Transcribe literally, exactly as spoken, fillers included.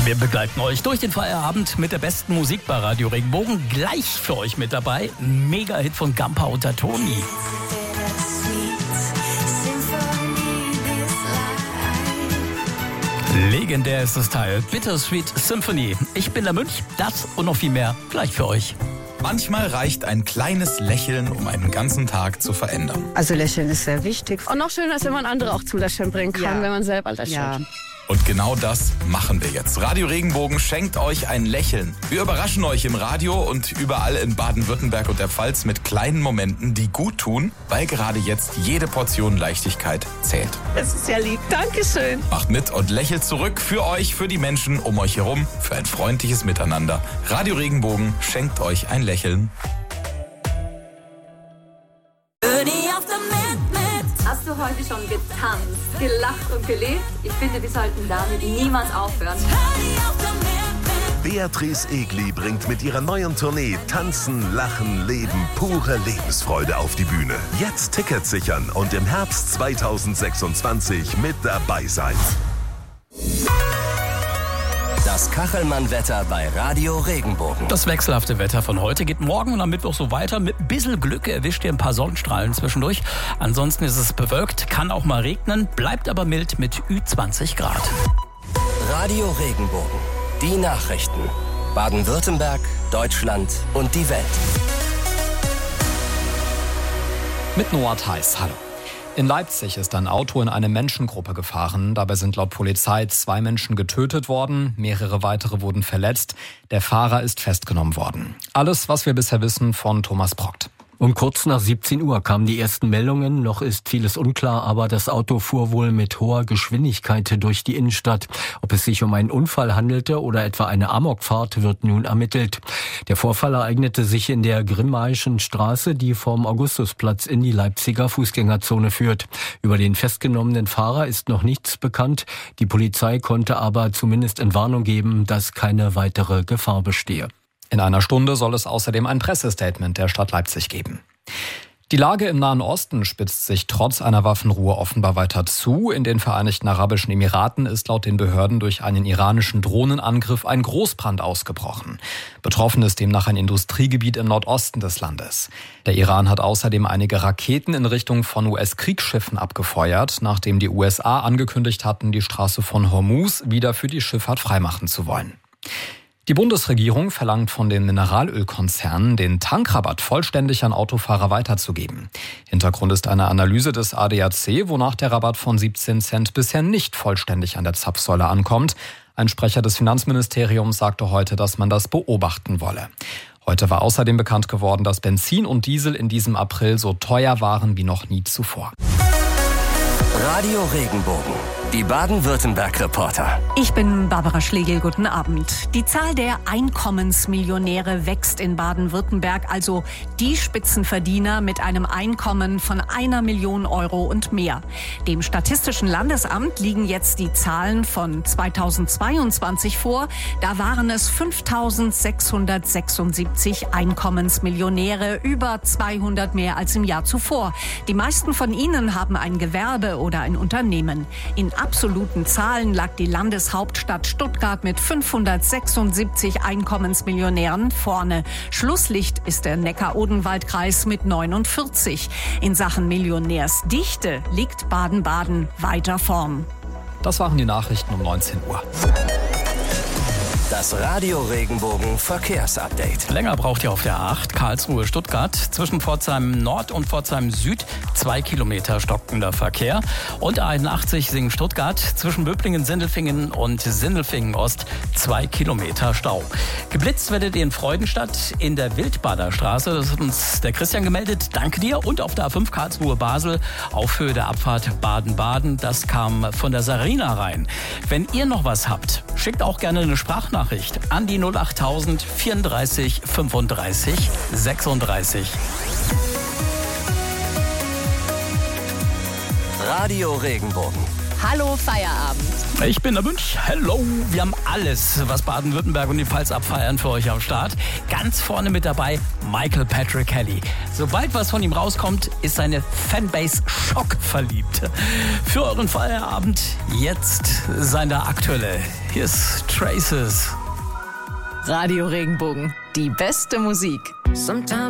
Wir begleiten euch durch den Feierabend mit der besten Musik bei Radio Regenbogen. Gleich für euch mit dabei, Mega-Hit von Gampa und Toni. Legendär ist das Teil, Bittersweet Symphony. Ich bin der Mönch, das und noch viel mehr gleich für euch. Manchmal reicht ein kleines Lächeln, um einen ganzen Tag zu verändern. Also Lächeln ist sehr wichtig. Und noch schöner ist, wenn man andere auch zum Lächeln bringen kann, Ja. wenn man selber lächelt. Ja. Und genau das machen wir jetzt. Radio Regenbogen schenkt euch ein Lächeln. Wir überraschen euch im Radio und überall in Baden-Württemberg und der Pfalz mit kleinen Momenten, die gut tun, weil gerade jetzt jede Portion Leichtigkeit zählt. Das ist ja lieb. Dankeschön. Macht mit und lächelt zurück für euch, für die Menschen um euch herum, für ein freundliches Miteinander. Radio Regenbogen schenkt euch ein Lächeln. Hast du heute schon getanzt, gelacht und gelebt? Ich finde, wir sollten damit niemals aufhören. Beatrice Egli bringt mit ihrer neuen Tournee Tanzen, Lachen, Leben, pure Lebensfreude auf die Bühne. Jetzt Tickets sichern und im Herbst zweitausendsechsundzwanzig mit dabei sein. Das Kachelmann-Wetter bei Radio Regenbogen. Das wechselhafte Wetter von heute geht morgen und am Mittwoch so weiter. Mit ein bisschen Glück erwischt ihr ein paar Sonnenstrahlen zwischendurch. Ansonsten ist es bewölkt, kann auch mal regnen, bleibt aber mild mit Ü zwanzig Grad. Radio Regenbogen. Die Nachrichten. Baden-Württemberg, Deutschland und die Welt. Mit Noah Theis, hallo. In Leipzig ist ein Auto in eine Menschengruppe gefahren. Dabei sind laut Polizei zwei Menschen getötet worden, mehrere weitere wurden verletzt. Der Fahrer ist festgenommen worden. Alles, was wir bisher wissen, von Thomas Brockt. Um kurz nach siebzehn Uhr kamen die ersten Meldungen. Noch ist vieles unklar, aber das Auto fuhr wohl mit hoher Geschwindigkeit durch die Innenstadt. Ob es sich um einen Unfall handelte oder etwa eine Amokfahrt, wird nun ermittelt. Der Vorfall ereignete sich in der Grimmaischen Straße, die vom Augustusplatz in die Leipziger Fußgängerzone führt. Über den festgenommenen Fahrer ist noch nichts bekannt. Die Polizei konnte aber zumindest Entwarnung geben, dass keine weitere Gefahr bestehe. In einer Stunde soll es außerdem ein Pressestatement der Stadt Leipzig geben. Die Lage im Nahen Osten spitzt sich trotz einer Waffenruhe offenbar weiter zu. In den Vereinigten Arabischen Emiraten ist laut den Behörden durch einen iranischen Drohnenangriff ein Großbrand ausgebrochen. Betroffen ist demnach ein Industriegebiet im Nordosten des Landes. Der Iran hat außerdem einige Raketen in Richtung von U S-Kriegsschiffen abgefeuert, nachdem die U S A angekündigt hatten, die Straße von Hormuz wieder für die Schifffahrt freimachen zu wollen. Die Bundesregierung verlangt von den Mineralölkonzernen, den Tankrabatt vollständig an Autofahrer weiterzugeben. Hintergrund ist eine Analyse des A D A C, wonach der Rabatt von siebzehn Cent bisher nicht vollständig an der Zapfsäule ankommt. Ein Sprecher des Finanzministeriums sagte heute, dass man das beobachten wolle. Heute war außerdem bekannt geworden, dass Benzin und Diesel in diesem April so teuer waren wie noch nie zuvor. Radio Regenbogen. Die Baden-Württemberg-Reporter. Ich bin Barbara Schlegel, guten Abend. Die Zahl der Einkommensmillionäre wächst in Baden-Württemberg, also die Spitzenverdiener mit einem Einkommen von einer Million Euro und mehr. Dem Statistischen Landesamt liegen jetzt die Zahlen von zweitausendzweiundzwanzig vor. Da waren es fünftausendsechshundertsechsundsiebzig Einkommensmillionäre, über zweihundert mehr als im Jahr zuvor. Die meisten von ihnen haben ein Gewerbe oder ein Unternehmen. In absoluten Zahlen lag die Landeshauptstadt Stuttgart mit fünfhundertsechsundsiebzig Einkommensmillionären vorne. Schlusslicht ist der Neckar-Odenwald-Kreis mit neunundvierzig. In Sachen Millionärsdichte liegt Baden-Baden weiter vorn. Das waren die Nachrichten um neunzehn Uhr. Das Radio Regenbogen Verkehrsupdate. Länger braucht ihr auf der acht, Karlsruhe-Stuttgart. Zwischen Pforzheim Nord und Pforzheim Süd zwei Kilometer stockender Verkehr. Und A einundachtzig Singen-Stuttgart zwischen Böblingen-Sindelfingen und Sindelfingen-Ost zwei Kilometer Stau. Geblitzt werdet ihr in Freudenstadt in der Wildbaderstraße. Das hat uns der Christian gemeldet. Danke dir. Und auf der A fünf Karlsruhe-Basel auf Höhe der Abfahrt Baden-Baden. Das kam von der Sarina rein. Wenn ihr noch was habt, schickt auch gerne eine Sprachnachricht an die null achttausend vierunddreißig fünfunddreißig sechsunddreißig. Radio Regenbogen. Hallo Feierabend. Ich bin der Münch. Hello. Wir haben alles, was Baden-Württemberg und die Pfalz abfeiern, für euch am Start. Ganz vorne mit dabei Michael Patrick Kelly. Sobald was von ihm rauskommt, ist seine Fanbase schockverliebt. Für euren Feierabend jetzt seine aktuelle. Hier ist Traces. Radio Regenbogen, die beste Musik. Sometimes